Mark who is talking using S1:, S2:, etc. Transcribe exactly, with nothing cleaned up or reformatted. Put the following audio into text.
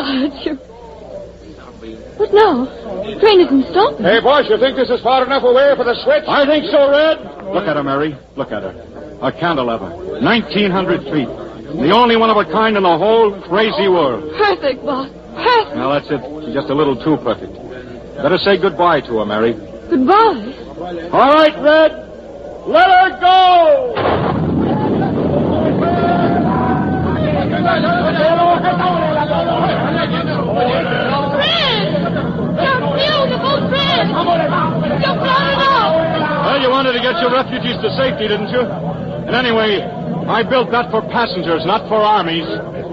S1: hurt you. What now? The train isn't stopping.
S2: Hey, boys, you think this is far enough away for the switch?
S3: I think so, Red. Look at her, Mary. Look at her. A cantilever. nineteen hundred feet. The only one of a kind in the whole crazy world.
S1: Perfect, boss. Perfect.
S3: Now, that's it. She's just a little too perfect. Better say goodbye to her, Mary.
S1: Goodbye.
S3: All right, Red. Let her go!
S1: Fred! You're beautiful, Fred! You're blown off!
S3: Well, you wanted to get your refugees to safety, didn't you? And anyway, I built that for passengers, not for armies.